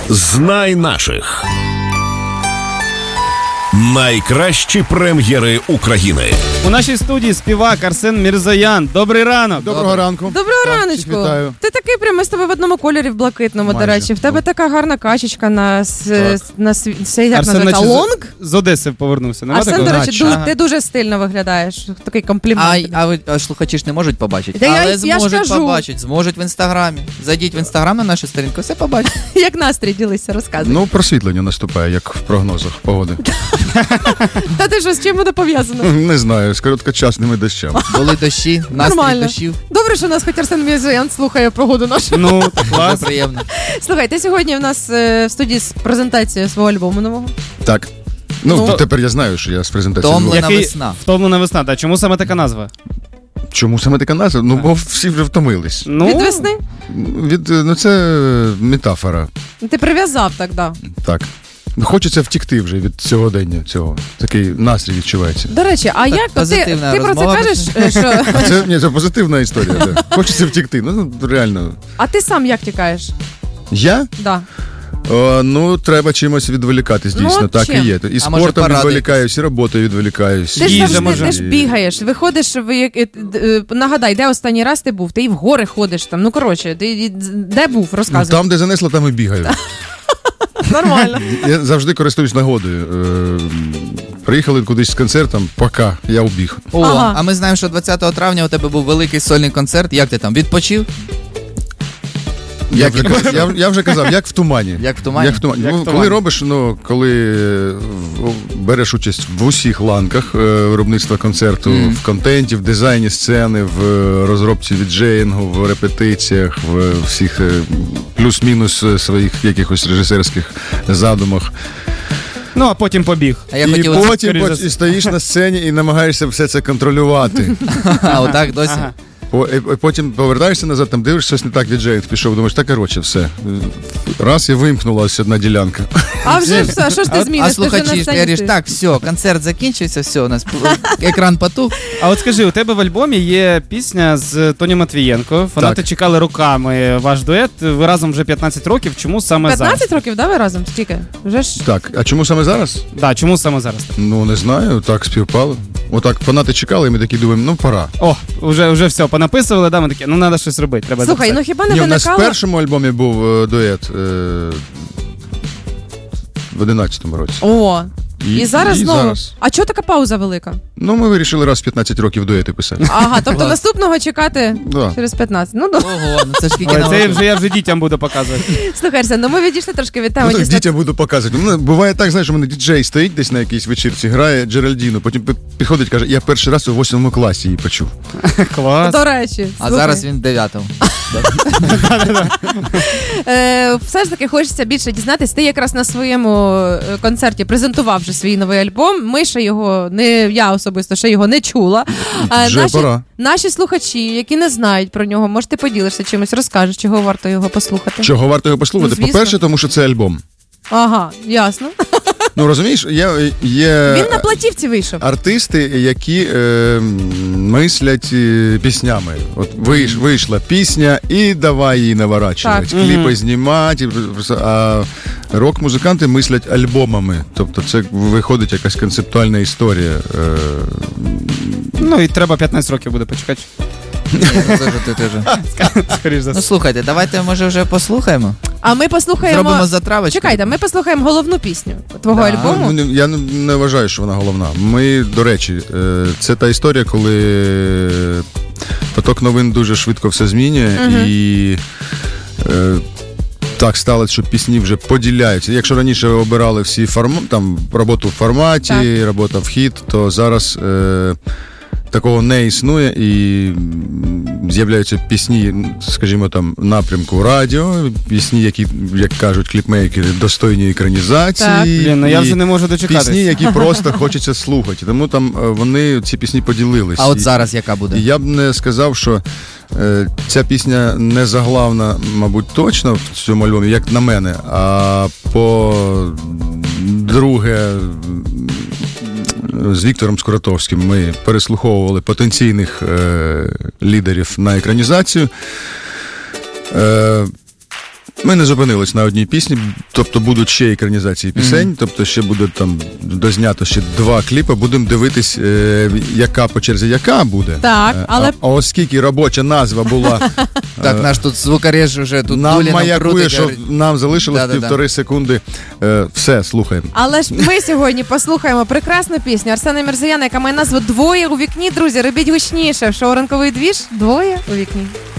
Знай наших. Найкращі прем'єри України. У нашій студії співак Арсен Мірзоян. Добрий ранок. Доброго ранку. Доброго раночку. Вітаю. Ти такий прямо з тобою в одному кольорі, в блакитному, до речі. В тебе така гарна качечка на як називається? Лонг? З Одеси повернувся. Нема Арсен, такого? до речі, ти дуже стильно виглядаєш. Такий комплімент. А слухачі ж не можуть побачити. Та але я зможуть ж кажу. побачити. Зможуть в інстаграмі. Зайдіть в інстаграм на нашу сторінку, все побачите. Як настрій, ділися, розказуй. Ну, просвітлення наступає, як в прогнозах погоди. Та ти що, з чим буде пов'язано? Не знаю, з короткочасними дощами. Були дощі, настрій Нормально. дощів. Добре, що нас хоч Арсен Мірзоян слухає погоду нашу. Ну, клас. Дуже приємно. Слухай, ти сьогодні в нас в студії з презентацією свого альбому нового. Так. Ну, тепер я знаю, що я з презентацією. Втомлена весна. Втомлена весна. Да. Чому саме така назва? Чому саме така назва? Ну, бо всі вже втомились. Ну, Від весни? Ну, це метафора. Ти прив'язав так, да. Так. Хочеться втікти вже від сьогодення цього. Такий настрій відчувається. До речі, а як позитивна ти про це розмова. кажеш, що... Це позитивна історія. Да. Хочеться втікти. Ну, реально. А ти сам як тікаєш? Я? Да. Ну, треба чимось відволікатись, дійсно, Ну, так чим? і є. І А може, спортом порадуйтесь? відволікаюсь, і роботою відволікаюсь. Ти ж Їжа, завжди може. ти ж бігаєш, виходиш, нагадай, де останній раз ти був? Ти і в гори ходиш там, ну коротше, ти де був, Ну, розказуй. там, де занесло, там і бігаю. Нормально. Я завжди користуюсь нагодою. Приїхали кудись з концертом, пока, я убіг. О, Ага. а ми знаємо, що 20 травня у тебе був великий сольний концерт. Як ти там, відпочив? Я вже казав, як в тумані. Як в тумані? Як в тумані. Як Ну, в тумані. коли робиш, коли береш участь в усіх ланках виробництва концерту, в контенті, в дизайні сцени, в розробці віджеїнгу, в репетиціях, в всіх плюс-мінус своїх якихось режисерських задумах. Ну, а потім побіг. А я І хотів... потім скоріше за все. і стоїш на сцені і намагаєшся все це контролювати. А, отак досі? Ага. Потім повертаєшся назад, там дивишся, щось не так, віджеїнг пішов, думаєш, так, коротше, все. Раз і вимкнулася одна ділянка. А вже все, що ж ти зміниш? А Ти вже на слухачі ж сцені говориш, стоїш. так, все, концерт закінчився, все, у нас екран потух. А от скажи, у тебе в альбомі є пісня з Тоні Матвієнко. Фанати Так. чекали роками ваш дует. Ви разом вже 15 років. Чому саме 15 зараз? років, да, ви разом? Стільки? Вже ж... Так, а чому саме зараз? Да, чому саме зараз? Ну, не знаю, так співпало. Отак фанати чекали, і ми такі думаємо, ну, пора. О, вже все, понаписували, да, ми такі, ну треба щось робити, треба Слухай, ну записати. хіба не Ні, у нас в виникало... першому альбомі був дует в 11-му році. О, і зараз знову. зараз. А чого така пауза велика? Ну, ми вирішили раз в 15 років дуети писати. Ага, тобто Клас. наступного чекати Да. через 15. Ну, добре. Ого, ну це ж скільки Ой, нам це років? я вже дітям буду показувати. Слухай, Арсен, ну ми відійшли трошки від Ну, теми. так дійсно. дітям буду показувати. Ну, буває так, знаєш, у мене діджей стоїть десь на якійсь вечірці, грає Джеральдіну, потім підходить, каже, я перший раз у 8 класі її почув. Клас. До речі. А слухай. зараз він в 9-му. Все ж таки хочеться більше дізнатись. Ти якраз на своєму концерті презентував вже свій новий альбом. Ми ще його, я особисто ще його не чула. Вже пора. Наші слухачі, які не знають про нього, може ти поділишся чимось, розкажеш, чого варто його послухати. Чого варто його послухати? Ну, звісно. По-перше, тому що це альбом. Ага, ясно. Ну, розумієш, є Він на платівці вийшов. артисти, які мислять піснями. От вийшла пісня і давай її наворачувати. Так. Кліпи знімати. А рок-музиканти мислять альбомами. Тобто це виходить якась концептуальна історія. Ну і треба 15 років буде почекати. Ні, ну це ж ти теж. Скоріш за Ну все. слухайте, давайте може вже послухаємо. А ми послухаємо... Зробимо затравочку. Чекайте, ми послухаємо головну пісню твого Да. альбому. Ну, я не вважаю, що вона головна. Ми, до речі, це та історія, коли поток новин дуже швидко все змінює, і так сталося, що пісні вже поділяються. Якщо раніше обирали всі там роботу в форматі, Так. робота в хіт, то зараз такого не існує, і з'являються пісні, скажімо, там, напрямку радіо, пісні, які, як кажуть кліпмейкери, достойні екранізації. Так. Блін, ну я і вже не можу дочекатись. пісні, які просто хочеться слухати. Тому там вони, ці пісні поділились. А от зараз яка буде? І я б не сказав, що ця пісня не заглавна, мабуть, точно в цьому альбомі, як на мене, а по-друге, з Віктором Скуратовським ми переслуховували потенційних лідерів на екранізацію. Ми не зупинились на одній пісні, тобто будуть ще екранізації пісень, тобто ще буде там дознято ще 2 кліпи, будемо дивитись, яка по черзі яка буде. Так, але... А оскільки робоча назва була... Так, наш тут звукореж уже тут нам дулі маякує, крутить, що говорить. нам залишилось Да-да-да. 1,5 секунди. Все, слухаємо. Але ж ми сьогодні послухаємо прекрасну пісню Арсена Мірзояна, яка має назву «Двоє у вікні». Друзі, робіть гучніше. В шоу «Ранковий двіж» «Двоє у вікні».